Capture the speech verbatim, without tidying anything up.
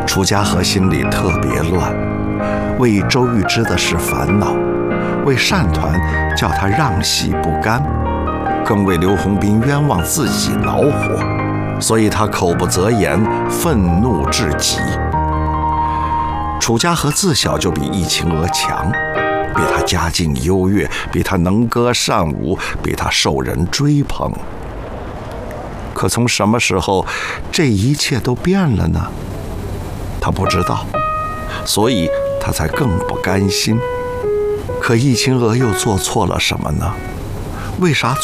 楚家和心里特别乱，为周玉芝的事烦恼，为单团叫他让戏不甘，更为刘洪斌冤枉自己恼火，所以他口不择言，愤怒至极。楚家和自小就比易秦娥强，比他家境优越，比他能歌善舞，比他受人追捧。可从什么时候这一切都变了呢？他不知道，所以他才更不甘心。可易秦娥又做错了什么呢？为啥